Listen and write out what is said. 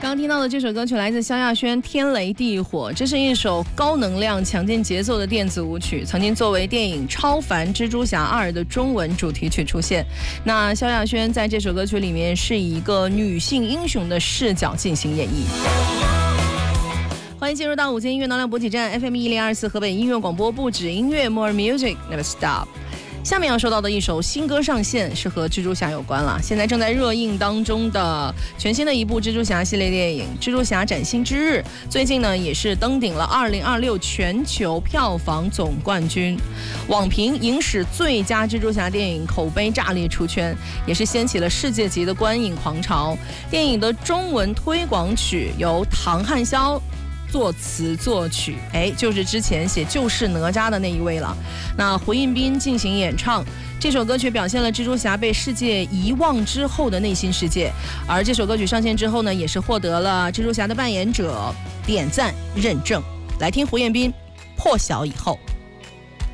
刚听到的这首歌曲来自萧亚轩《天雷地火》，这是一首高能量、强劲节奏的电子舞曲，曾经作为电影《超凡蜘蛛侠2》的中文主题曲出现。那萧亚轩在这首歌曲里面是以一个女性英雄的视角进行演绎。欢迎进入到午间音乐能量补给站 FM 1024河北音乐广播，不止音乐 More Music Never Stop。下面要说到的一首新歌上线是和蜘蛛侠有关了，现在正在热映当中的全新的一部蜘蛛侠系列电影《蜘蛛侠崭新之日》，最近呢也是登顶了2026全球票房总冠军，网评影史最佳蜘蛛侠电影，口碑炸裂出圈，也是掀起了世界级的观影狂潮。电影的中文推广曲由唐汉霄作词作曲，就是之前写救世哪吒的那一位了。那胡彦斌进行演唱，这首歌曲表现了蜘蛛侠被世界遗忘之后的内心世界。而这首歌曲上线之后呢，也是获得了蜘蛛侠的扮演者点赞认证。来听胡彦斌《破晓以后》。